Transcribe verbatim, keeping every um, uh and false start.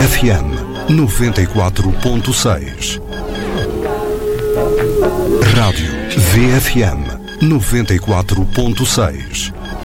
F M noventa e quatro ponto seis. Rádio V F M noventa e quatro ponto seis.